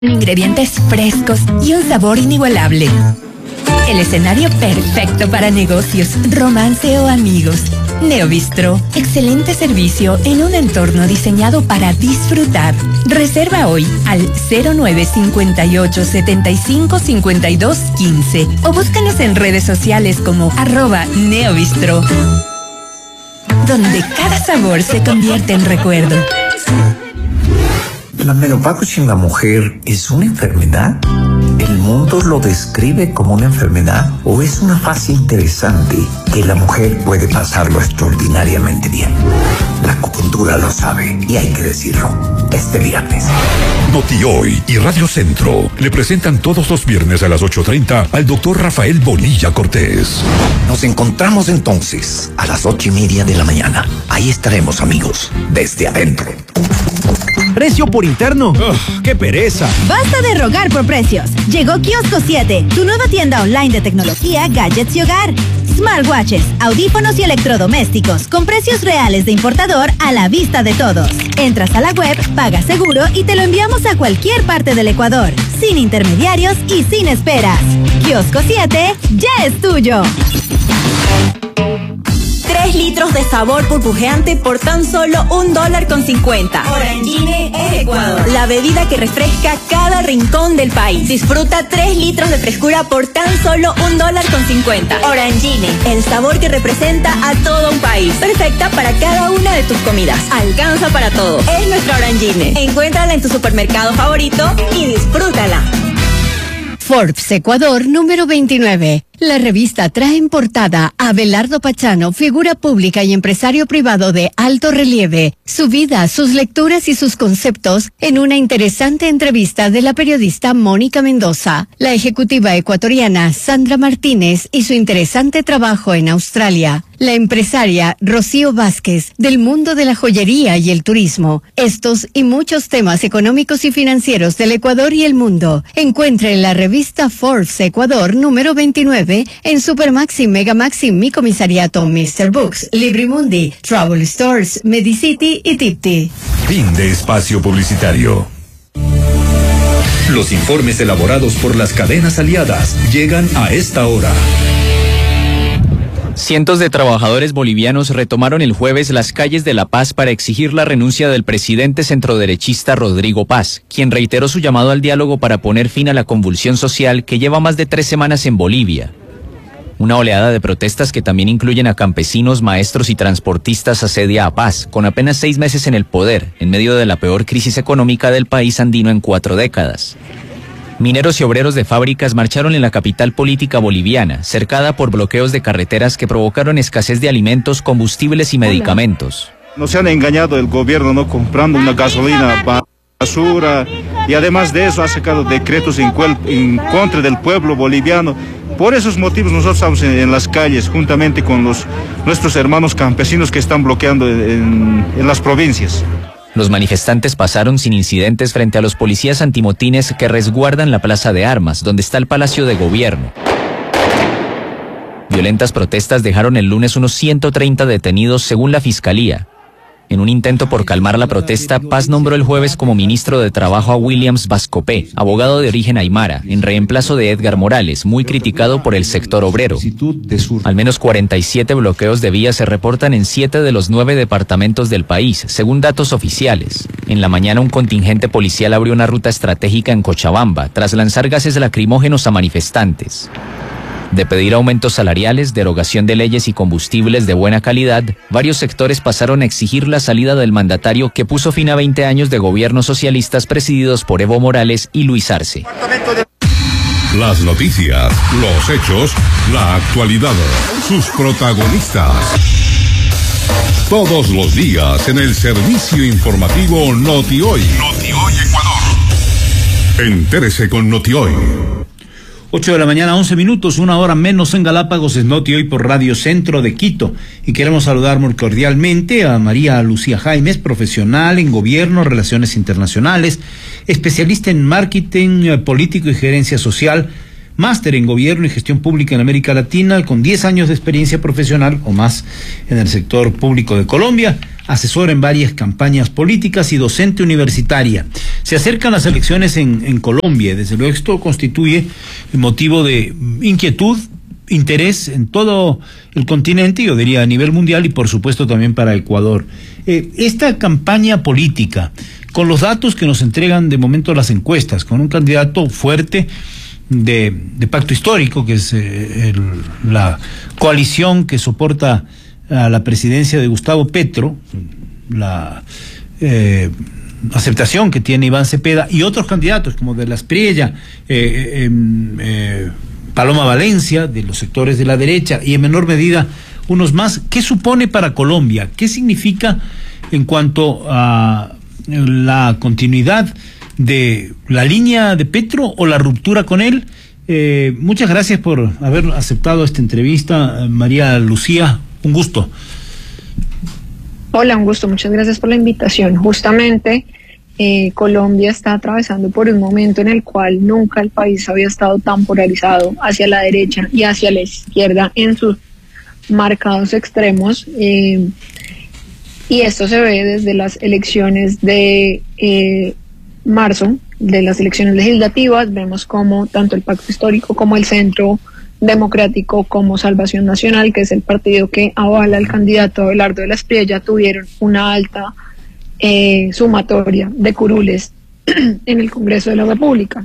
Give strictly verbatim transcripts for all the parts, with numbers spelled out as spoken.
Ingredientes frescos y un sabor inigualable. El escenario perfecto para negocios, romance o amigos. Neobistro, excelente servicio en un entorno diseñado para disfrutar. Reserva hoy al cero nueve cincuenta y ocho setenta y cinco cincuenta y dos quince o búscanos en redes sociales como arroba Neobistro, donde cada sabor se convierte en recuerdo. ¿La menopausia en la mujer es una enfermedad? ¿El mundo lo describe como una enfermedad? ¿O es una fase interesante que la mujer puede pasarlo extraordinariamente bien? La acupuntura lo sabe y hay que decirlo este viernes. Notioy y Radio Centro le presentan todos los viernes a las ocho treinta al doctor Rafael Bonilla Cortés. Nos encontramos entonces a las ocho y media de la mañana. Ahí estaremos, amigos, desde adentro. Precio por interno. Ugh, ¡qué pereza! Basta de rogar por precios. Llegó Kiosco siete, tu nueva tienda online de tecnología, gadgets y hogar. Smartwatches, audífonos y electrodomésticos con precios reales de importador a la vista de todos. Entras a la web, pagas seguro y te lo enviamos a cualquier parte del Ecuador, sin intermediarios y sin esperas. Kiosco siete ya es tuyo. Tres litros de sabor burbujeante por tan solo un dólar con cincuenta. Orangine es Ecuador, la bebida que refresca cada rincón del país. Disfruta tres litros de frescura por tan solo un dólar con cincuenta. Orangine, el sabor que representa a todo un país. Perfecta para cada una de tus comidas. Alcanza para todo. Es nuestra Orangine. Encuéntrala en tu supermercado favorito y disfrútala. Forbes Ecuador número veintinueve. La revista trae en portada a Abelardo Pachano, figura pública y empresario privado de alto relieve, su vida, sus lecturas y sus conceptos en una interesante entrevista de la periodista Mónica Mendoza, la ejecutiva ecuatoriana Sandra Martínez y su interesante trabajo en Australia, la empresaria Rocío Vázquez del mundo de la joyería y el turismo. Estos y muchos temas económicos y financieros del Ecuador y el mundo. Encuentre en la revista Forbes Ecuador número veintinueve en Supermaxi, Megamaxi, Mi Comisariato, mister Books, Librimundi, Travel Stores, Medicity y Tipti. Fin de espacio publicitario. Los informes elaborados por las cadenas aliadas llegan a esta hora. Cientos de trabajadores bolivianos retomaron el jueves las calles de La Paz para exigir la renuncia del presidente centroderechista Rodrigo Paz, quien reiteró su llamado al diálogo para poner fin a la convulsión social que lleva más de tres semanas en Bolivia. Una oleada de protestas que también incluyen a campesinos, maestros y transportistas asedia a Paz, con apenas seis meses en el poder, en medio de la peor crisis económica del país andino en cuatro décadas. Mineros y obreros de fábricas marcharon en la capital política boliviana, cercada por bloqueos de carreteras que provocaron escasez de alimentos, combustibles y medicamentos. Nos han engañado el gobierno, ¿no? Comprando una gasolina basura, y además de eso ha sacado decretos en, en contra del pueblo boliviano. Por esos motivos nosotros estamos en, en las calles, juntamente con los, nuestros hermanos campesinos que están bloqueando en, en las provincias. Los manifestantes pasaron sin incidentes frente a los policías antimotines que resguardan la Plaza de Armas, donde está el Palacio de Gobierno. Violentas protestas dejaron el lunes unos ciento treinta detenidos según la Fiscalía. En un intento por calmar la protesta, Paz nombró el jueves como ministro de Trabajo a Williams Vascopé, abogado de origen aymara, en reemplazo de Edgar Morales, muy criticado por el sector obrero. Al menos cuarenta y siete bloqueos de vías se reportan en siete de los nueve departamentos del país, según datos oficiales. En la mañana un contingente policial abrió una ruta estratégica en Cochabamba, tras lanzar gases lacrimógenos a manifestantes. De pedir aumentos salariales, derogación de leyes y combustibles de buena calidad, varios sectores pasaron a exigir la salida del mandatario que puso fin a veinte años de gobiernos socialistas presididos por Evo Morales y Luis Arce. Las noticias, los hechos, la actualidad, sus protagonistas. Todos los días en el servicio informativo Notioy. Notioy Ecuador. Entérese con Notioy. ocho de la mañana, once minutos, una hora menos en Galápagos, es Notioy por Radio Centro de Quito. Y queremos saludar muy cordialmente a María Lucía Jaimes, profesional en Gobierno, Relaciones Internacionales, especialista en Marketing Político y Gerencia Social. máster en Gobierno y Gestión Pública en América Latina, con diez años de experiencia profesional o más en el sector público de Colombia, asesora en varias campañas políticas y docente universitaria. Se acercan las elecciones en, en Colombia, y desde luego esto constituye motivo de inquietud, interés en todo el continente, yo diría a nivel mundial y por supuesto también para Ecuador. Eh, esta campaña política, con los datos que nos entregan de momento las encuestas, con un candidato fuerte de, de pacto histórico, que es eh, el, la coalición que soporta a la presidencia de Gustavo Petro, la eh, aceptación que tiene Iván Cepeda y otros candidatos como de la Espriella, eh, eh, eh, Paloma Valencia, de los sectores de la derecha, y en menor medida unos más. ¿Qué supone para Colombia? ¿Qué significa en cuanto a la continuidad de la línea de Petro o la ruptura con él? Eh, muchas gracias por haber aceptado esta entrevista, María Lucía, un gusto. Hola, un gusto, muchas gracias por la invitación. Justamente eh, Colombia está atravesando por un momento en el cual nunca el país había estado tan polarizado hacia la derecha y hacia la izquierda en sus marcados extremos, eh, y esto se ve desde las elecciones de eh, marzo, de las elecciones legislativas. Vemos como tanto el Pacto Histórico como el Centro Democrático como Salvación Nacional, que es el partido que avala al candidato Abelardo de la Espriella, tuvieron una alta eh, sumatoria de curules en el Congreso de la República.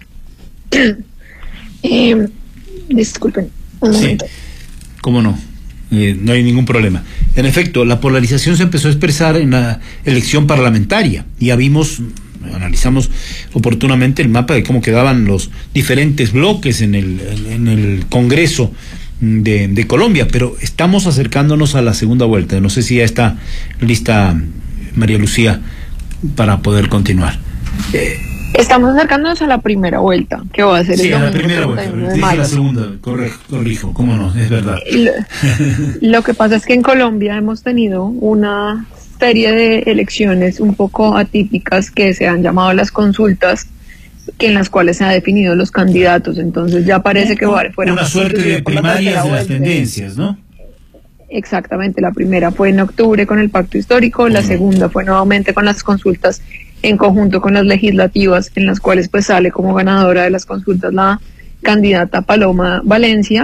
eh, disculpen un momento. Sí, cómo no, eh, no hay ningún problema. En efecto, la polarización se empezó a expresar en la elección parlamentaria. Ya vimos, analizamos oportunamente el mapa de cómo quedaban los diferentes bloques en el, en el Congreso de, de Colombia, pero estamos acercándonos a la segunda vuelta. No sé si ya está lista María Lucía para poder continuar. Eh, Estamos acercándonos a la primera vuelta, que va a ser sí, el a la domingo primera vuelta. de Dije mayo. la segunda, correcto, corrijo, cómo no, es verdad. Lo, lo que pasa es que en Colombia hemos tenido una serie de elecciones un poco atípicas que se han llamado las consultas, que en las cuales se han definido los candidatos. Entonces ya parece que fuera una suerte de primarias de las tendencias, ¿no? Exactamente, la primera fue en octubre con el Pacto Histórico, la segunda fue nuevamente con las consultas en conjunto con las legislativas, en las cuales pues sale como ganadora de las consultas la candidata Paloma Valencia,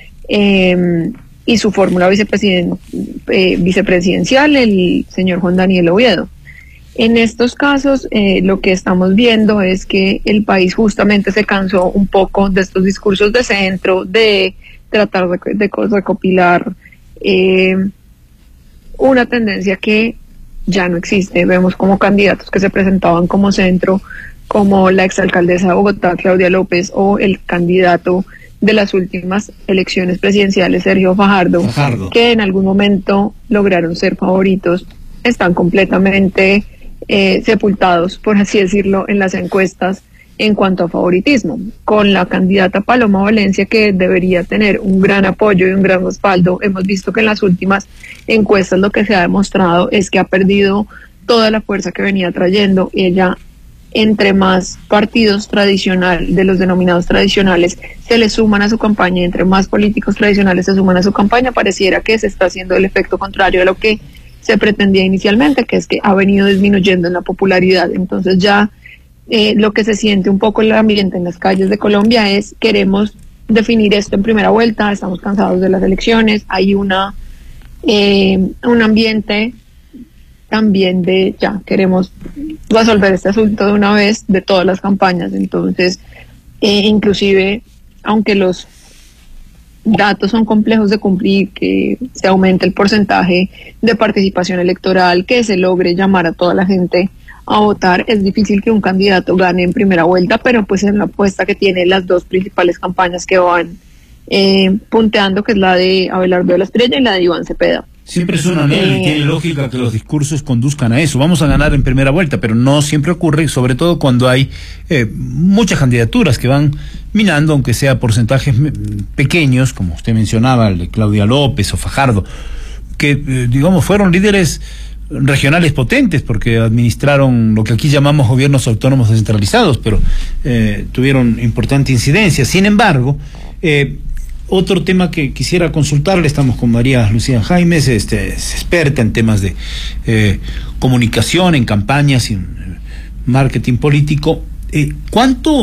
eh, y su fórmula vicepresiden, eh, vicepresidencial, el señor Juan Daniel Oviedo. En estos casos, eh, lo que estamos viendo es que el país justamente se cansó un poco de estos discursos de centro, de tratar de, de recopilar eh, una tendencia que ya no existe. Vemos como candidatos que se presentaban como centro, como la exalcaldesa de Bogotá, Claudia López, o el candidato de las últimas elecciones presidenciales, Sergio Fajardo, Fajardo, que en algún momento lograron ser favoritos, están completamente eh, sepultados, por así decirlo, en las encuestas en cuanto a favoritismo, con la candidata Paloma Valencia, que debería tener un gran apoyo y un gran respaldo. Hemos visto que en las últimas encuestas lo que se ha demostrado es que ha perdido toda la fuerza que venía trayendo. Ella, entre más partidos tradicionales, de los denominados tradicionales, se le suman a su campaña, y entre más políticos tradicionales se suman a su campaña, pareciera que se está haciendo el efecto contrario a lo que se pretendía inicialmente, que es que ha venido disminuyendo en la popularidad. Entonces ya eh, lo que se siente un poco el ambiente en las calles de Colombia es: queremos definir esto en primera vuelta, estamos cansados de las elecciones, hay una eh, un ambiente también de ya queremos resolver este asunto de una vez, de todas las campañas. Entonces, eh, inclusive, aunque los datos son complejos de cumplir, que se aumente el porcentaje de participación electoral, que se logre llamar a toda la gente a votar, es difícil que un candidato gane en primera vuelta, pero pues es la apuesta que tiene las dos principales campañas que van eh, punteando, que es la de Abelardo de la Espriella y la de Iván Cepeda. Siempre suena bien y tiene lógica que los discursos conduzcan a eso. Vamos a ganar en primera vuelta, pero no siempre ocurre, sobre todo cuando hay eh, muchas candidaturas que van minando, aunque sea porcentajes pequeños, como usted mencionaba, el de Claudia López o Fajardo, que eh, digamos fueron líderes regionales potentes, porque administraron lo que aquí llamamos gobiernos autónomos descentralizados, pero eh, tuvieron importante incidencia. Sin embargo, eh, otro tema que quisiera consultarle, estamos con María Lucía Jaimes, este, es experta en temas de eh, comunicación, en campañas y en marketing político. Eh, ¿Cuánto